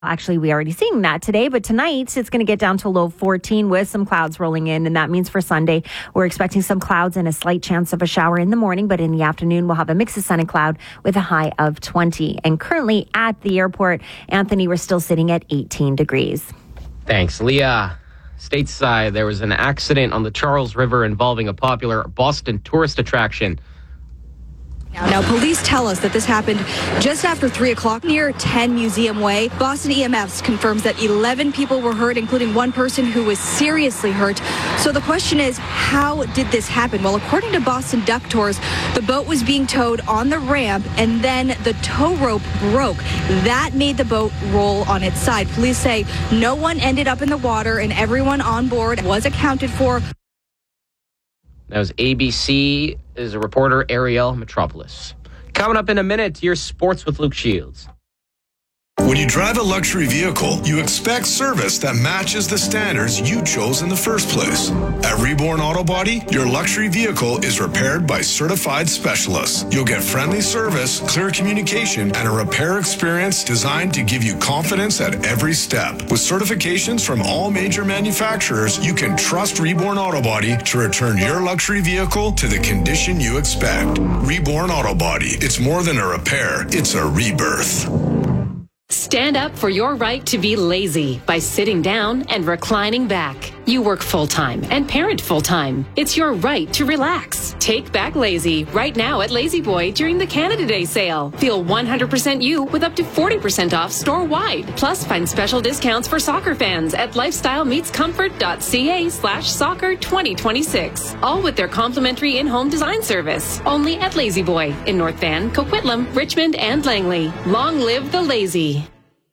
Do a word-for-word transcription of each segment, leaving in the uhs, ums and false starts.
Actually, we're already seeing that today, but tonight it's going to get down to a low of fourteen with some clouds rolling in. And that means for Sunday, we're expecting some clouds and a slight chance of a shower in the morning. But in the afternoon, we'll have a mix of sun and cloud with a high of twenty. And currently at the airport, Anthony, we're still sitting at eighteen degrees. Thanks, Leah. Stateside, there was an accident on the Charles River involving a popular Boston tourist attraction. Now, now, police tell us that this happened just after three o'clock near ten Museum Way. Boston E M S confirms that eleven people were hurt, including one person who was seriously hurt. So the question is, how did this happen? Well, according to Boston Duck Tours, the boat was being towed on the ramp, and then the tow rope broke. That made the boat roll on its side. Police say no one ended up in the water, and everyone on board was accounted for. That was A B C is a reporter, Ariel Metropolis. Coming up in a minute, your sports with Luke Shields. When you drive a luxury vehicle, you expect service that matches the standards you chose in the first place. At Reborn Auto Body, your luxury vehicle is repaired by certified specialists. You'll get friendly service, clear communication, and a repair experience designed to give you confidence at every step. With certifications from all major manufacturers, you can trust Reborn Auto Body to return your luxury vehicle to the condition you expect. Reborn Auto Body. It's more than a repair, it's a rebirth. Stand up for your right to be lazy by sitting down and reclining back. You work full-time and parent full-time. It's your right to relax. Take back lazy right now at Lazy Boy during the Canada Day sale. Feel one hundred percent you with up to forty percent off store-wide. Plus, find special discounts for soccer fans at lifestylemeetscomfort.ca slash soccer 2026. All with their complimentary in-home design service. Only at Lazy Boy in North Van, Coquitlam, Richmond, and Langley. Long live the lazy.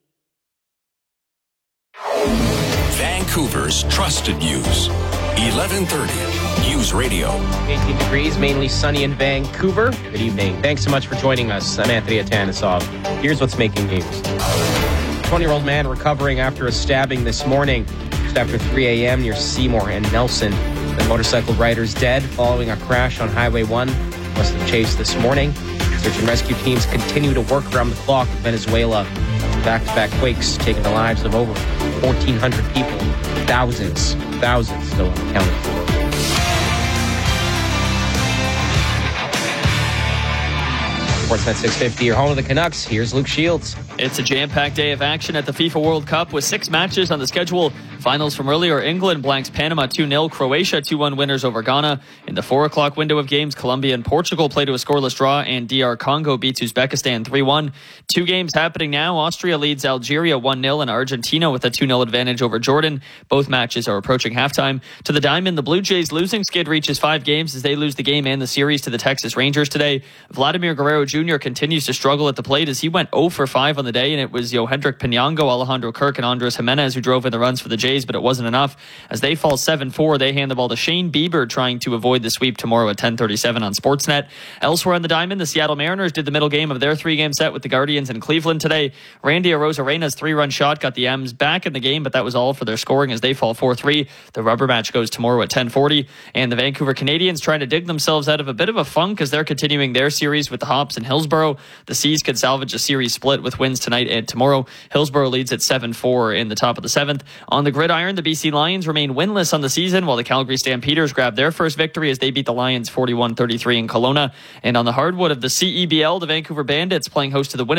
Vancouver's trusted news. eleven thirty News Radio. eighteen degrees, mainly sunny in Vancouver. Good evening. Thanks so much for joining us. I'm Anthony Atanisov. Here's what's making news. twenty-year-old man recovering after a stabbing this morning, just after three a.m. near Seymour and Nelson. The motorcycle rider's dead following a crash on Highway one. West of Chase this morning. Search and rescue teams continue to work around the clock in Venezuela. Back-to-back quakes taking the lives of over fourteen hundred people. Thousands, thousands still unaccounted for. Sportsnet six fifty, your home of the Canucks. Here's Luke Shields. It's a jam-packed day of action at the FIFA World Cup with six matches on the schedule. Finals from earlier, England blanks Panama two nil, Croatia two one winners over Ghana. In the four o'clock window of games, Colombia and Portugal play to a scoreless draw, and D R Congo beats Uzbekistan three one. Two games happening now. Austria leads Algeria one nil, and Argentina with a two nil advantage over Jordan. Both matches are approaching halftime. To the diamond, the Blue Jays losing skid reaches five games as they lose the game and the series to the Texas Rangers today. Vladimir Guerrero Junior continues to struggle at the plate as he went zero for five on the day, and it was Yohendrick Pinango, Alejandro Kirk, and Andres Jimenez who drove in the runs for the Jays, but it wasn't enough. As they fall seven four, they hand the ball to Shane Bieber, trying to avoid the sweep tomorrow at ten thirty-seven on Sportsnet. Elsewhere on the diamond, the Seattle Mariners did the middle game of their three-game set with the Guardians in Cleveland today. Randy Arozarena's three-run shot got the M's back in the game, but that was all for their scoring as they fall four three. The rubber match goes tomorrow at ten forty, and the Vancouver Canadians trying to dig themselves out of a bit of a funk as they're continuing their series with the Hops in Hillsborough. The Seas could salvage a series split with wins tonight and tomorrow. Hillsborough leads at seven four in the top of the seventh. On the gridiron, the B C Lions remain winless on the season, while the Calgary Stampeders grab their first victory as they beat the Lions forty-one thirty-three in Kelowna. And on the hardwood of the C E B L, the Vancouver Bandits playing host to the Winnipeg